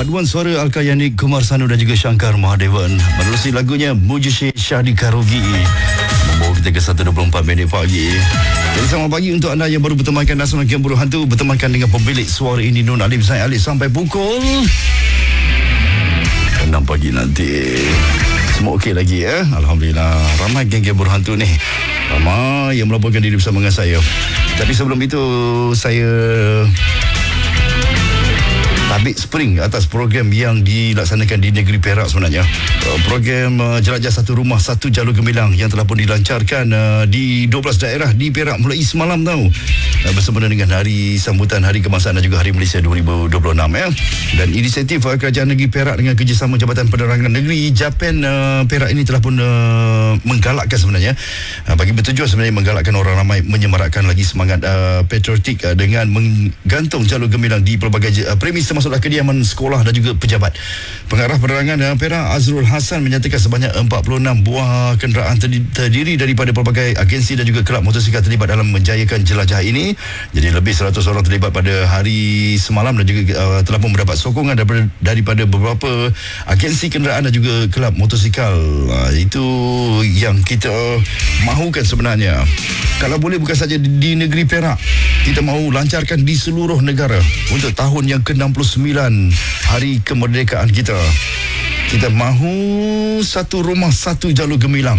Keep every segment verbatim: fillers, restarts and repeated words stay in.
Paduan suara Alkayani, Kumar Sanu dan juga Shankar Mahadevan menerusi lagunya Mujizat Syahdi Karogi membawa kita ke satu dua puluh empat minit pagi. Jadi selamat pagi untuk anda yang baru bertemankan Nasional Game Buruh Hantu, bertemankan dengan pemilik suara ini Nun Alim Zain Alik sampai pukul enam pagi nanti. Semua okey lagi ya. Alhamdulillah. Ramai geng-geng Buruh Hantu ni. Ramai yang melaporkan diri bersama dengan saya. Tapi sebelum itu saya tabik spring atas program yang dilaksanakan di negeri Perak sebenarnya. Program uh, Jelajah Satu Rumah Satu Jalur Gemilang yang telah pun dilancarkan uh, di dua belas daerah di Perak mulai semalam tahu. Uh, bersempena dengan hari sambutan Hari Kebangsaan dan juga Hari Malaysia dua ribu dua puluh enam ya. Dan inisiatif uh, Kerajaan Negeri Perak dengan kerjasama Jabatan Penerangan Negeri Japan uh, Perak ini telah pun uh, menggalakkan sebenarnya uh, bagi bertujuan sebenarnya menggalakkan orang ramai menyemarakkan lagi semangat uh, patriotik uh, dengan menggantung jalur gemilang di pelbagai uh, premis termasuklah kediaman sekolah dan juga pejabat. Pengarah penerangan uh, Perak Azrul Hassan menyatakan sebanyak empat puluh enam buah kenderaan terdiri daripada pelbagai agensi dan juga kelab motosikal terlibat dalam menjayakan jelajah ini. Jadi lebih seratus orang terlibat pada hari semalam dan juga uh, telah pun mendapat sokongan daripada, daripada beberapa agensi kenderaan dan juga kelab motosikal. Uh, itu yang kita mahukan sebenarnya. Kalau boleh bukan saja di, di negeri Perak, kita mahu lancarkan di seluruh negara untuk tahun yang ke enam puluh sembilan Hari Kemerdekaan kita. Kita mahu satu rumah satu jalur gemilang.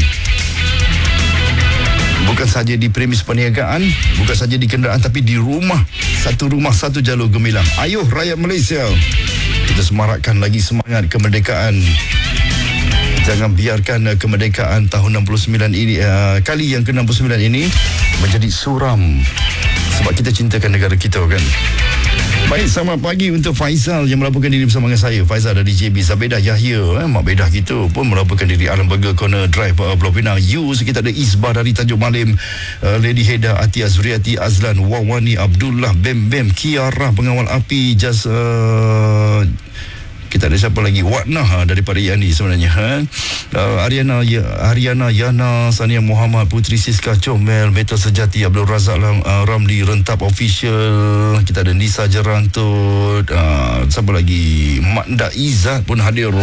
Bukan saja di premis perniagaan, bukan saja di kenderaan, tapi di rumah. Satu rumah satu jalur gemilang. Ayuh rakyat Malaysia, kita semarakkan lagi semangat kemerdekaan. Jangan biarkan uh, kemerdekaan tahun enam puluh sembilan ini uh, kali yang ke enam puluh sembilan ini menjadi suram. Sebab kita cintakan negara kita kan. Baik, selamat pagi untuk Faizal yang melaporkan diri bersama dengan saya. Faizal dari J B. Zabedah Yahya, eh, Mak Bedah kita pun melaporkan diri. Alam Burger Corner Drive, uh, Pulau Pinang. You, kita ada Isbah dari Tanjung Malim, uh, Lady Heda, Atia Zuriati, Azlan, Wawani, Abdullah, Bem Bem, Kiara, Pengawal Api, Jas... Uh, kita ada siapa lagi? Watnah daripada Yani sebenarnya. Ha? Uh, Ariana, ya, Ariana, Yana, Sania Muhammad, Putri Siska, Comel, Metal Sejati, Abdul Razak, uh, Ramli, Rentap Official. Kita ada Nisa Jerantut. Uh, siapa lagi? Makda Izzat pun hadir.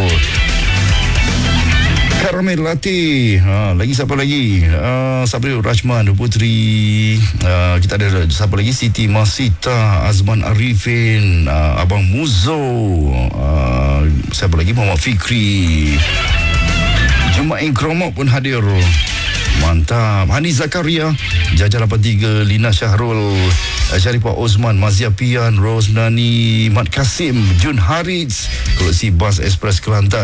Karamel Latih. Ha, lagi siapa lagi? Uh, Sabril Rajman, Putri. Uh, kita ada siapa lagi? Siti Masita, Azman Arifin, uh, Abang Muzo. Uh, siapa lagi? Muhammad Fikri. Jumain Kromok pun hadir. Mantap. Hani Zakaria, Jaja lapan tiga, Lina Syahrul, Syarifah Osman, Mazia Pian, Rosnani, Mat Kasim, Jun Harits, Kelusi Bas Express Kelantan.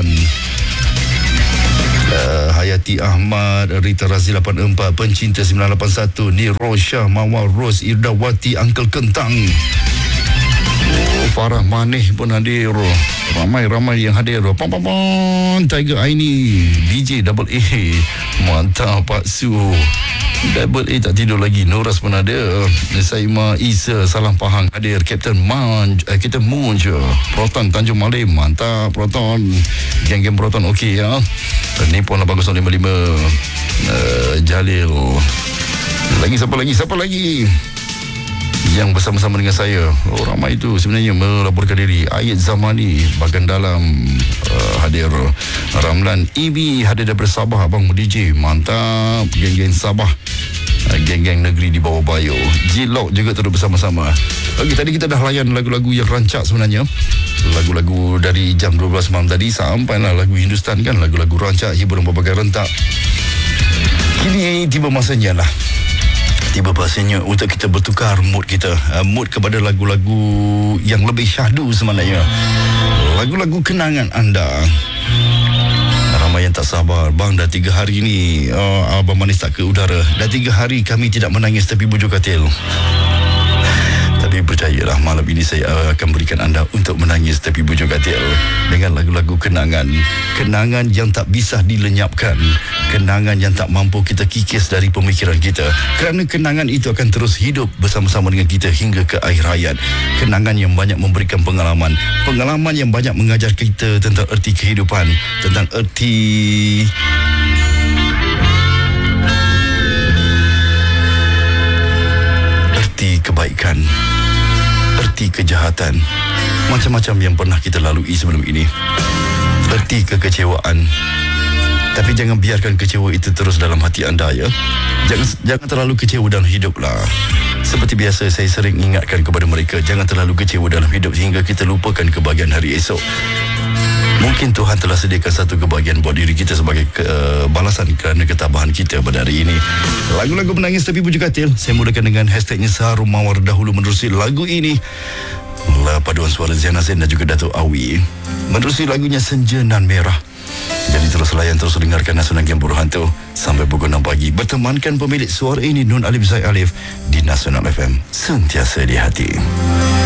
Uh, Hayati Ahmad, Rita Razi lapan empat, Pencinta sembilan lapan satu, Niro Shah, Mawar Ros, Irdawati, Uncle Kentang. Oh, Farah Manih pun hadir. Ramai-ramai yang hadir. Pam pam pam, Tiger Aini, D J Double A. Mantap Pak Su. Double A tak tidur lagi. Noras pun ada. Saima Isa, Salam Pahang hadir. Captain Man, eh, Captain Munj, Proton Tanjung Malim. Mantap Proton. Geng-geng Proton okey ya. Nippon lapan kosong lima lima, uh, Jalil. Lagi siapa lagi? Siapa lagi yang bersama-sama dengan saya? Oh, ramai itu sebenarnya melaporkan diri. Ayat Zamani, Bagan Dalam, uh, hadir. Ramlan Ibi hadir daripada Sabah, Abang D J. Mantap. Geng-geng Sabah, uh, geng-geng negeri di bawah Bayo. Jilok juga turut bersama-sama. Okey, tadi kita dah layan lagu-lagu yang rancak sebenarnya. Lagu-lagu dari jam dua belas malam tadi sampailah lagu Hindustan kan, lagu-lagu rancak, hiburan berbagai rentak. Kini tiba masanya lah. Tiba masanya untuk kita bertukar mood kita, uh, mood kepada lagu-lagu yang lebih syahdu sebenarnya. Lagu-lagu kenangan anda. Ramai yang tak sabar. Bang, dah tiga hari ni uh, Abang Manis tak ke udara. Dah tiga hari kami tidak menangis tepi bujur katil. Tapi percayalah, malam ini saya akan berikan anda untuk menangis tepi bujur katil dengan lagu-lagu kenangan. Kenangan yang tak bisa dilenyapkan. Kenangan yang tak mampu kita kikis dari pemikiran kita. Kerana kenangan itu akan terus hidup bersama-sama dengan kita hingga ke akhir hayat. Kenangan yang banyak memberikan pengalaman. Pengalaman yang banyak mengajar kita tentang erti kehidupan. Tentang erti... erti kebaikan. Erti kejahatan. Macam-macam yang pernah kita lalui sebelum ini. Erti kekecewaan. Tapi jangan biarkan kecewa itu terus dalam hati anda, ya. Jangan jangan terlalu kecewa dalam hidup lah. Seperti biasa, saya sering ingatkan kepada mereka, jangan terlalu kecewa dalam hidup sehingga kita lupakan kebahagiaan hari esok. Mungkin Tuhan telah sediakan satu kebahagiaan buat diri kita sebagai ke, uh, balasan kerana ketabahan kita pada hari ini. Lagu-lagu menangis tapi pujuk katil, saya mulakan dengan hashtagnya Saharum Mawar dahulu menerusi lagu ini. La paduan suara Ziana Zain dan juga Datuk Awi. Menerusi lagunya Senja Nan Merah. Jadi terus layan, terus dengarkan Nasional Game Buruh Hantu sampai pukul enam pagi. Bertemankan pemilik suara ini Nun Alif Zaid Alif di Nasional F M. Sentiasa di hati.